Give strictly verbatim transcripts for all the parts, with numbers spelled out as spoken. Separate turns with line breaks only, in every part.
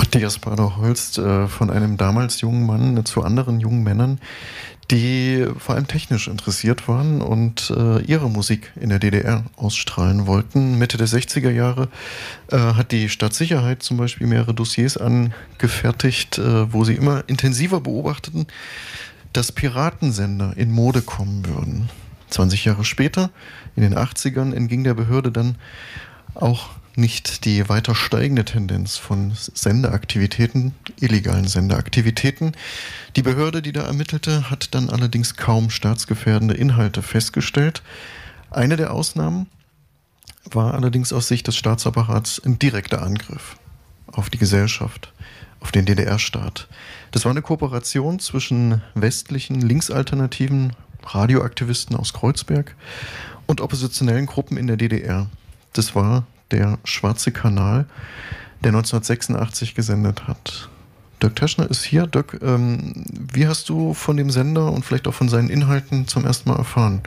Matthias Bader-Holst, äh, von einem damals jungen Mann zu anderen jungen Männern, die vor allem technisch interessiert waren und äh, ihre Musik in der D D R ausstrahlen wollten. Mitte der sechziger Jahre äh, hat die Staatssicherheit zum Beispiel mehrere Dossiers angefertigt, äh, wo sie immer intensiver beobachteten, dass Piratensender in Mode kommen würden. zwanzig Jahre später, in den achtzigern, entging der Behörde dann auch nicht die weiter steigende Tendenz von Sendeaktivitäten, illegalen Sendeaktivitäten. Die Behörde, die da ermittelte, hat dann allerdings kaum staatsgefährdende Inhalte festgestellt. Eine der Ausnahmen war allerdings aus Sicht des Staatsapparats ein direkter Angriff auf die Gesellschaft, auf den D D R-Staat. Das war eine Kooperation zwischen westlichen, linksalternativen Radioaktivisten aus Kreuzberg und oppositionellen Gruppen in der D D R. Das war der Schwarze Kanal, der neunzehnhundertsechsundachtzig gesendet hat. Dirk Teschner ist hier. Dirk, ähm, wie hast du von dem Sender und vielleicht auch von seinen Inhalten zum ersten Mal erfahren?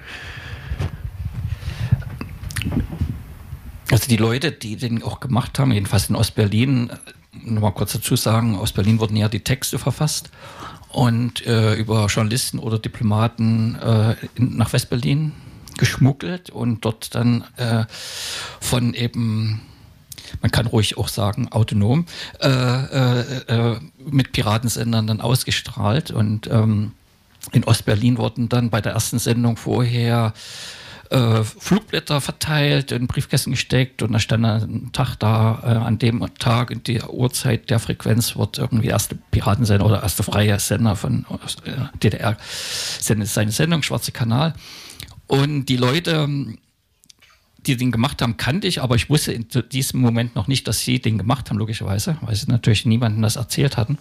Also die Leute, die den auch gemacht haben, jedenfalls in Ostberlin, noch mal kurz dazu sagen, aus Berlin wurden ja die Texte verfasst und äh, über Journalisten oder Diplomaten äh, in, nach Westberlin geschmuggelt und dort dann äh, von eben, man kann ruhig auch sagen, autonom, äh, äh, äh, mit Piratensendern dann ausgestrahlt. Und ähm, in Ostberlin wurden dann bei der ersten Sendung vorher äh, Flugblätter verteilt, in Briefkästen gesteckt und da stand ein Tag da, äh, an dem Tag in der Uhrzeit der Frequenz wird irgendwie erste Piratensender oder erste freie Sender von äh, D D R sendet seine Sendung, Schwarze Kanal. Und die Leute, die den gemacht haben, kannte ich, aber ich wusste in diesem Moment noch nicht, dass sie den gemacht haben, logischerweise, weil sie natürlich niemandem das erzählt hatten.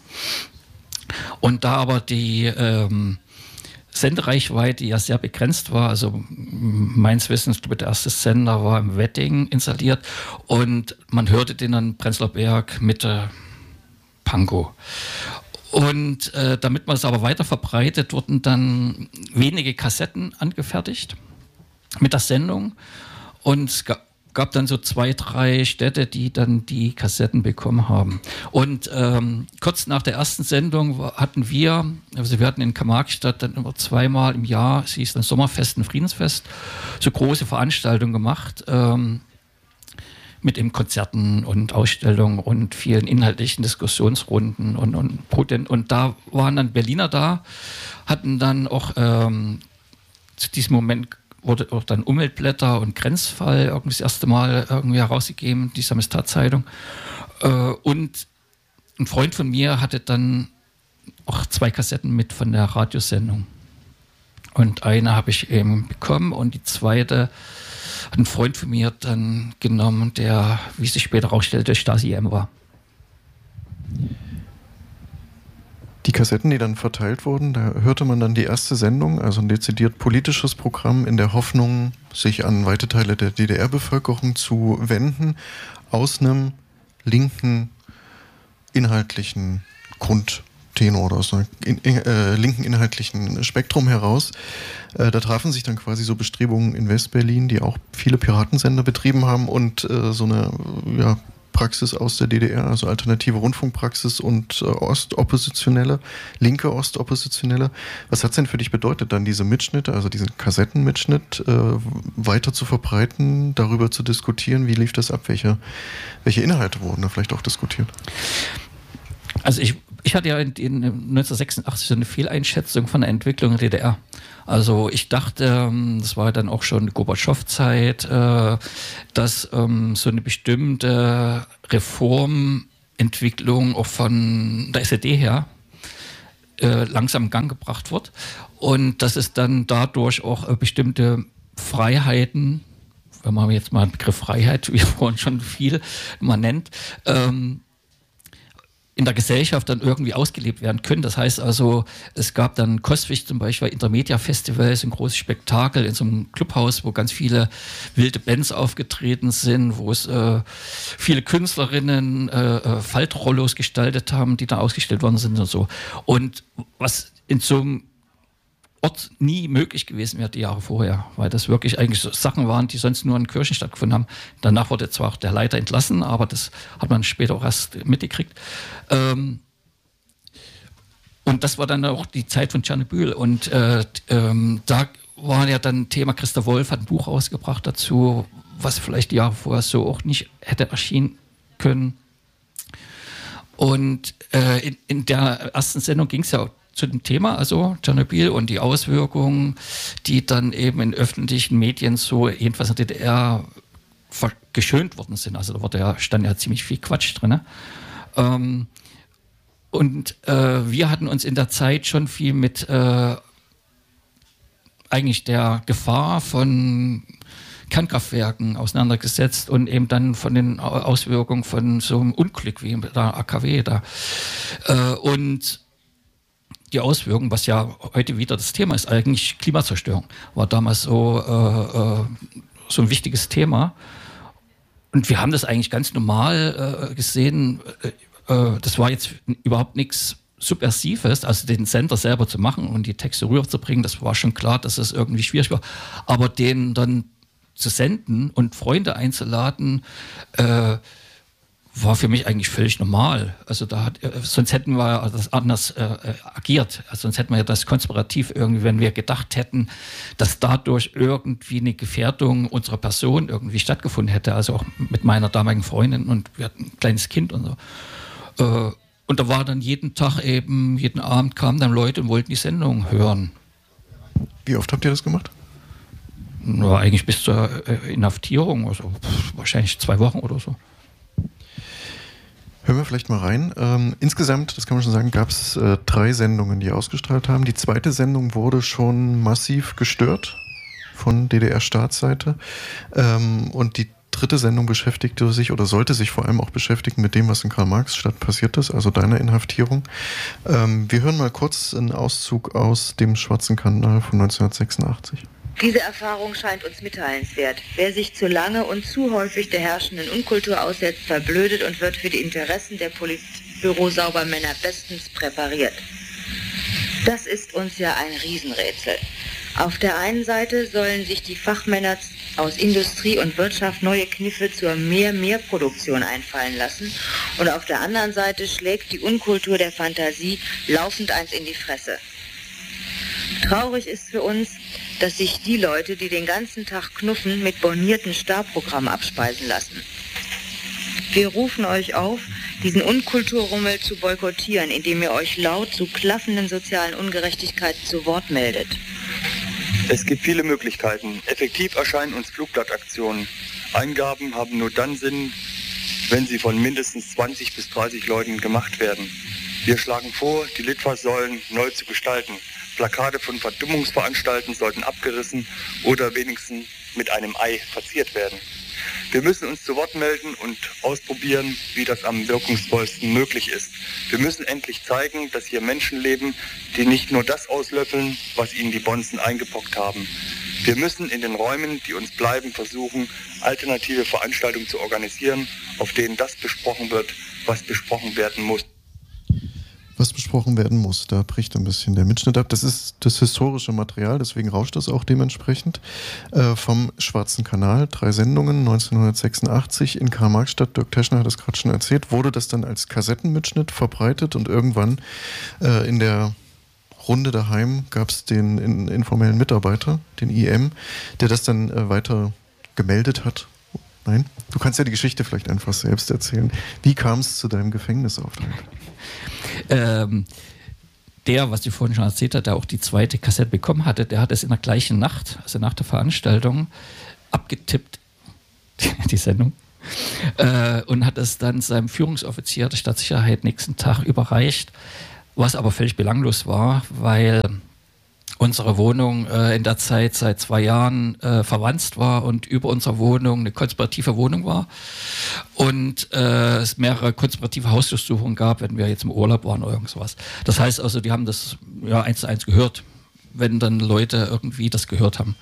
Und da aber die ähm, Sendereichweite ja sehr begrenzt war, also meines Wissens, der erste Sender war im Wedding installiert und man hörte den dann Prenzlauer Berg, Mitte, Pankow. Und äh, damit man es aber weiter verbreitet, wurden dann wenige Kassetten angefertigt mit der Sendung. Und es gab, gab dann so zwei, drei Städte, die dann die Kassetten bekommen haben. Und ähm, kurz nach der ersten Sendung hatten wir, also wir hatten in Karl-Marx-Stadt dann immer zweimal im Jahr, es hieß dann Sommerfest und Friedensfest, so große Veranstaltungen gemacht, ähm, mit eben Konzerten und Ausstellungen und vielen inhaltlichen Diskussionsrunden und, und, und da waren dann Berliner da, hatten dann auch ähm, zu diesem Moment wurde auch dann Umweltblätter und Grenzfall irgendwie das erste Mal irgendwie herausgegeben, die Samizdat-Zeitung. Äh, und ein Freund von mir hatte dann auch zwei Kassetten mit von der Radiosendung. Und eine habe ich eben bekommen und die zweite hat ein Freund von mir dann genommen, der, wie sich später herausstellte, Stasi-M war.
Die Kassetten, die dann verteilt wurden, da hörte man dann die erste Sendung, also ein dezidiert politisches Programm in der Hoffnung, sich an weite Teile der D D R-Bevölkerung zu wenden, aus einem linken, inhaltlichen Grundtenor oder aus einem in, in, äh, linken inhaltlichen Spektrum heraus. Äh, da trafen sich dann quasi so Bestrebungen in Westberlin, die auch viele Piratensender betrieben haben und äh, so eine, ja, Praxis aus der D D R, also alternative Rundfunkpraxis und äh, Ostoppositionelle, linke Ostoppositionelle. Was hat es denn für dich bedeutet, dann diese Mitschnitte, also diesen Kassettenmitschnitt äh, weiter zu verbreiten, darüber zu diskutieren? Wie lief das ab? Welche, welche Inhalte wurden da vielleicht auch diskutiert?
Also ich, ich hatte ja in, in neunzehnhundertsechsundachtzig so eine Fehleinschätzung von der Entwicklung der D D R. Also ich dachte, das war dann auch schon die Gorbatschow-Zeit, dass so eine bestimmte Reformentwicklung auch von der S E D her langsam in Gang gebracht wird und dass es dann dadurch auch bestimmte Freiheiten, wenn man jetzt mal den Begriff Freiheit, wie vorhin schon viel man nennt, in der Gesellschaft dann irgendwie ausgelebt werden können. Das heißt also, es gab dann Kostwig zum Beispiel, Intermedia-Festivals, ein großes Spektakel in so einem Clubhaus, wo ganz viele wilde Bands aufgetreten sind, wo es äh, viele Künstlerinnen äh, Faltrollos gestaltet haben, die da ausgestellt worden sind und so. Und was in so einem Ort nie möglich gewesen wäre die Jahre vorher, weil das wirklich eigentlich so Sachen waren, die sonst nur in Kirchen stattgefunden haben. Danach wurde zwar auch der Leiter entlassen, aber das hat man später auch erst mitgekriegt. Ähm, und das war dann auch die Zeit von Tschernobyl und äh, ähm, da war ja dann Thema, Christa Wolf hat ein Buch rausgebracht dazu, was vielleicht die Jahre vorher so auch nicht hätte erschienen können. Und äh, in, in der ersten Sendung ging es ja auch zu dem Thema, also Tschernobyl und die Auswirkungen, die dann eben in öffentlichen Medien so, jedenfalls in der D D R, geschönt worden sind. Also da wurde ja, stand ja ziemlich viel Quatsch drin. Ähm, und äh, wir hatten uns in der Zeit schon viel mit äh, eigentlich der Gefahr von Kernkraftwerken auseinandergesetzt und eben dann von den Auswirkungen von so einem Unglück wie der A K W da. Äh, und die Auswirkungen, was ja heute wieder das Thema ist, eigentlich Klimazerstörung, war damals so, äh, äh, so ein wichtiges Thema. Und wir haben das eigentlich ganz normal äh, gesehen. Äh, äh, das war jetzt überhaupt nichts Subversives, also den Sender selber zu machen und die Texte rüberzubringen, das war schon klar, dass es irgendwie schwierig war. Aber den dann zu senden und Freunde einzuladen, äh, war für mich eigentlich völlig normal. Also da hat, äh, sonst hätten wir das anders äh, agiert. Also sonst hätten wir ja das konspirativ irgendwie, wenn wir gedacht hätten, dass dadurch irgendwie eine Gefährdung unserer Person irgendwie stattgefunden hätte. Also auch mit meiner damaligen Freundin und wir hatten ein kleines Kind und so. Äh, und da war dann jeden Tag eben, jeden Abend kamen dann Leute und wollten die Sendung hören.
Wie oft habt ihr das gemacht?
Ja, eigentlich bis zur äh, Inhaftierung, also pff, wahrscheinlich zwei Wochen oder so.
Hören wir vielleicht mal rein. Ähm, insgesamt, das kann man schon sagen, gab es äh, drei Sendungen, die ausgestrahlt haben. Die zweite Sendung wurde schon massiv gestört von D D R-Staatsseite. Ähm, und die dritte Sendung beschäftigte sich oder sollte sich vor allem auch beschäftigen mit dem, was in Karl-Marx-Stadt passiert ist, also deiner Inhaftierung. Ähm, wir hören mal kurz einen Auszug aus dem Schwarzen Kanal von neunzehnhundertsechsundachtzig.
Diese Erfahrung scheint uns mitteilenswert. Wer sich zu lange und zu häufig der herrschenden Unkultur aussetzt, verblödet und wird für die Interessen der Politbüro-Saubermänner bestens präpariert. Das ist uns ja ein Riesenrätsel. Auf der einen Seite sollen sich die Fachmänner aus Industrie und Wirtschaft neue Kniffe zur Mehr-Mehr-Produktion einfallen lassen und auf der anderen Seite schlägt die Unkultur der Fantasie laufend eins in die Fresse. Traurig ist für uns, dass sich die Leute, die den ganzen Tag knuffen, mit bornierten Starprogrammen abspeisen lassen. Wir rufen euch auf, diesen Unkulturrummel zu boykottieren, indem ihr euch laut zu klaffenden sozialen Ungerechtigkeiten zu Wort meldet.
Es gibt viele Möglichkeiten. Effektiv erscheinen uns Flugblattaktionen. Eingaben haben nur dann Sinn, wenn sie von mindestens zwanzig bis dreißig Leuten gemacht werden. Wir schlagen vor, die Litfaßsäulen neu zu gestalten. Plakate von Verdummungsveranstalten sollten abgerissen oder wenigstens mit einem Ei verziert werden. Wir müssen uns zu Wort melden und ausprobieren, wie das am wirkungsvollsten möglich ist. Wir müssen endlich zeigen, dass hier Menschen leben, die nicht nur das auslöffeln, was ihnen die Bonzen eingepockt haben. Wir müssen in den Räumen, die uns bleiben, versuchen, alternative Veranstaltungen zu organisieren, auf denen das besprochen wird, was besprochen werden muss.
Was besprochen werden muss, da bricht ein bisschen der Mitschnitt ab. Das ist das historische Material, deswegen rauscht das auch dementsprechend. Äh, vom Schwarzen Kanal, drei Sendungen, neunzehnhundertsechsundachtzig in Karl-Marx-Stadt, Dirk Teschner hat es gerade schon erzählt, wurde das dann als Kassettenmitschnitt verbreitet und irgendwann äh, in der Runde daheim gab es den in, informellen Mitarbeiter, den I M, der das dann äh, weiter gemeldet hat. Nein? Du kannst ja die Geschichte vielleicht einfach selbst erzählen. Wie kam es zu deinem Gefängnisaufenthalt?
Ähm, der, was ich vorhin schon erzählt habe, der auch die zweite Kassette bekommen hatte, der hat es in der gleichen Nacht, also nach der Veranstaltung, abgetippt, die Sendung, äh, und hat es dann seinem Führungsoffizier der Stadtsicherheit nächsten Tag überreicht, was aber völlig belanglos war, weil unsere Wohnung äh, in der Zeit seit zwei Jahren äh, verwanzt war und über unserer Wohnung eine konspirative Wohnung war und äh, es mehrere konspirative Hausdurchsuchungen gab, wenn wir jetzt im Urlaub waren oder irgendwas. Das heißt also, die haben das ja eins zu eins gehört, wenn dann Leute irgendwie das gehört haben.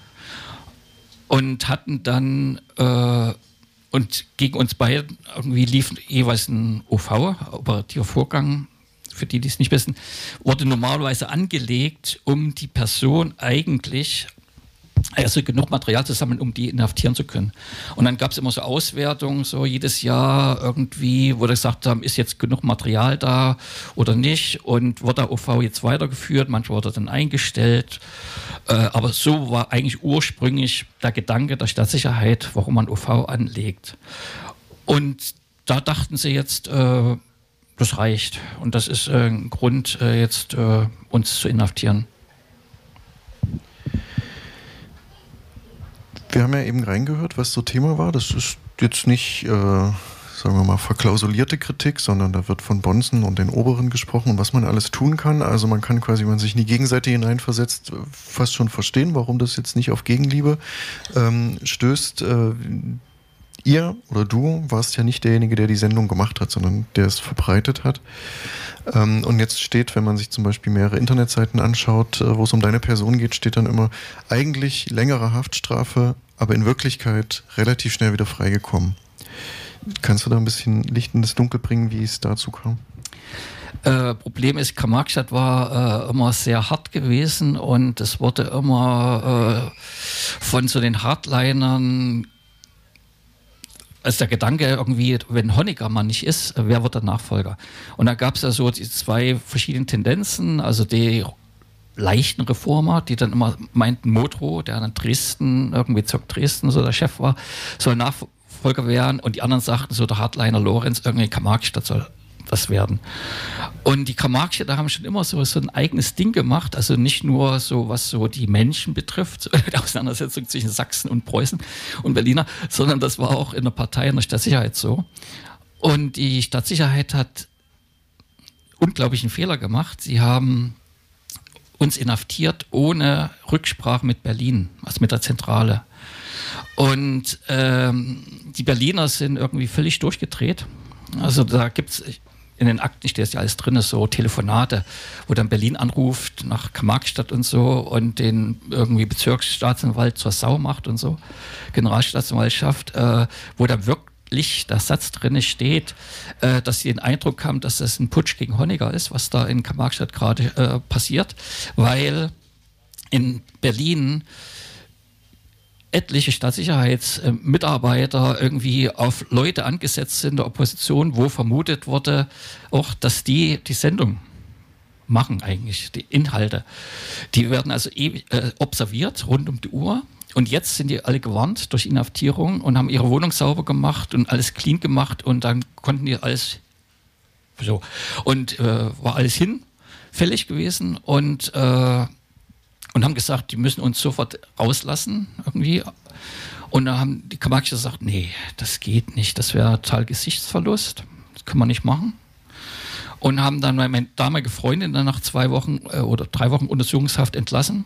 Und hatten dann äh, und gegen uns beiden irgendwie lief jeweils ein O V, operativer Vorgang, für die, die es nicht wissen, wurde normalerweise angelegt, um die Person eigentlich, also genug Material zu sammeln, um die inhaftieren zu können. Und dann gab es immer so Auswertungen, so jedes Jahr irgendwie, wo wir gesagt haben, ist jetzt genug Material da oder nicht und wird der O V jetzt weitergeführt, manchmal wurde dann eingestellt. Äh, aber so war eigentlich ursprünglich der Gedanke der Staatssicherheit, warum man O V anlegt. Und da dachten sie jetzt, äh, das reicht. Und das ist äh, ein Grund, äh, jetzt äh, uns zu inhaftieren.
Wir haben ja eben reingehört, was so Thema war. Das ist jetzt nicht, äh, sagen wir mal, verklausulierte Kritik, sondern da wird von Bonzen und den Oberen gesprochen und was man alles tun kann. Also man kann quasi, wenn man sich in die Gegenseite hineinversetzt, fast schon verstehen, warum das jetzt nicht auf Gegenliebe ähm, stößt. Äh, ihr oder du warst ja nicht derjenige, der die Sendung gemacht hat, sondern der es verbreitet hat. Ähm, und jetzt steht, wenn man sich zum Beispiel mehrere Internetseiten anschaut, äh, wo es um deine Person geht, steht dann immer eigentlich längere Haftstrafe, aber in Wirklichkeit relativ schnell wieder freigekommen. Kannst du da ein bisschen Licht in das Dunkel bringen, wie es dazu kam?
Äh, Problem ist, Karl-Marx-Stadt war äh, immer sehr hart gewesen und es wurde immer äh, von so den Hardlinern, also der Gedanke irgendwie, wenn Honecker mal nicht ist, wer wird der Nachfolger? Und da gab es ja so die zwei verschiedenen Tendenzen, also die leichten Reformer, die dann immer meinten, Modrow, der in Dresden, irgendwie Bezirk Dresden so der Chef war, soll Nachfolger werden und die anderen sagten so, der Hardliner Lorenz, irgendwie Karl-Marx-Stadt soll das werden. Und die Karl-Marx-Städter haben schon immer so, so ein eigenes Ding gemacht, also nicht nur so, was so die Menschen betrifft, so die Auseinandersetzung zwischen Sachsen und Preußen und Berliner, sondern das war auch in der Partei, in der Stadtsicherheit so. Und die Stadtsicherheit hat unglaublichen Fehler gemacht. Sie haben uns inhaftiert ohne Rücksprache mit Berlin, also mit der Zentrale. Und ähm, die Berliner sind irgendwie völlig durchgedreht. Also da gibt es in den Akten steht ja alles drin, so Telefonate, wo dann Berlin anruft nach Karl-Marx-Stadt und so und den irgendwie Bezirksstaatsanwalt zur Sau macht und so, Generalstaatsanwaltschaft, äh, wo dann wirklich der Satz drin steht, äh, dass sie den Eindruck haben, dass das ein Putsch gegen Honecker ist, was da in Karl-Marx-Stadt gerade äh, passiert, weil in Berlin etliche Staatssicherheitsmitarbeiter irgendwie auf Leute angesetzt sind der Opposition, wo vermutet wurde, auch, dass die die Sendung machen eigentlich, die Inhalte. Die werden also ewig, äh, observiert rund um die Uhr und jetzt sind die alle gewarnt durch Inhaftierung und haben ihre Wohnung sauber gemacht und alles clean gemacht und dann konnten die alles so. Und äh, war alles hinfällig gewesen und äh, und haben gesagt, die müssen uns sofort rauslassen irgendwie. Und dann haben die Karl-Marx gesagt, nee, das geht nicht, das wäre total Gesichtsverlust, das können wir nicht machen. Und haben dann meine damalige Freundin dann nach zwei Wochen äh, oder drei Wochen Untersuchungshaft entlassen.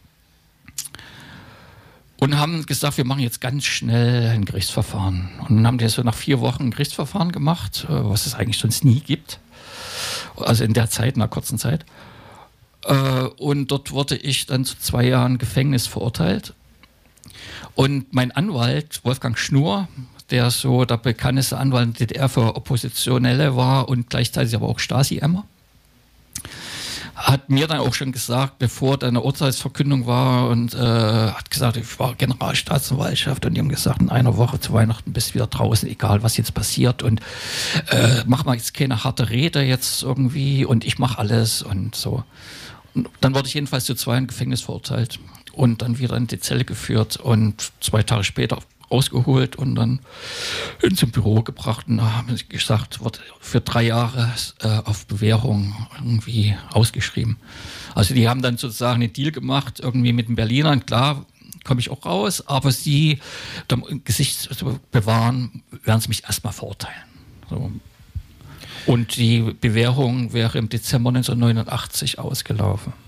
Und haben gesagt, wir machen jetzt ganz schnell ein Gerichtsverfahren. Und dann haben die so nach vier Wochen ein Gerichtsverfahren gemacht, äh, was es eigentlich sonst nie gibt. Also in der Zeit, in einer kurzen Zeit. Und dort wurde ich dann zu zwei Jahren Gefängnis verurteilt. Und mein Anwalt, Wolfgang Schnur, der so der bekannteste Anwalt in der D D R für Oppositionelle war und gleichzeitig aber auch Stasi-Emmer, hat mir dann auch schon gesagt, bevor da eine Urteilsverkündung war und äh, hat gesagt, ich war Generalstaatsanwaltschaft und die haben gesagt, in einer Woche zu Weihnachten bist du wieder draußen, egal was jetzt passiert und äh, mach mal jetzt keine harte Rede jetzt irgendwie und ich mach alles und so. Und dann wurde ich jedenfalls zu zwei Jahren Gefängnis verurteilt und dann wieder in die Zelle geführt und zwei Tage später rausgeholt und dann ins Büro gebracht und da haben sie gesagt, wird für drei Jahre äh, auf Bewährung irgendwie ausgeschrieben. Also die haben dann sozusagen einen Deal gemacht, irgendwie mit den Berlinern, klar, komme ich auch raus, aber sie, um Gesicht zu bewahren, werden sie mich erstmal verurteilen. So. Und die Bewährung wäre im Dezember neunzehnhundertneunundachtzig ausgelaufen.